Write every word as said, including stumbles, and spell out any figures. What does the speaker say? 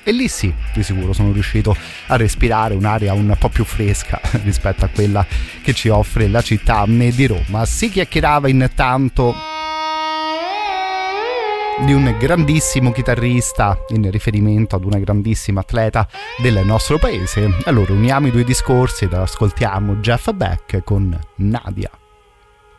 e lì sì, di sicuro sono riuscito a respirare un'aria un po' più fresca rispetto a quella che ci offre la città di Roma. Si chiacchierava intanto di un grandissimo chitarrista in riferimento ad una grandissima atleta del nostro paese. Allora uniamo i due discorsi ed ascoltiamo Jeff Beck con Nadia.